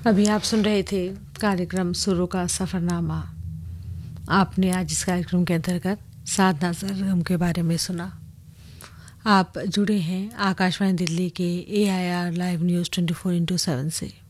अभी आप सुन रहे थे कार्यक्रम सुरों का सफ़रनामा। आपने आज इस कार्यक्रम के अंतर्गत साधना सरगम के बारे में सुना। आप जुड़े हैं आकाशवाणी दिल्ली के AIR लाइव न्यूज़ 24x7 से।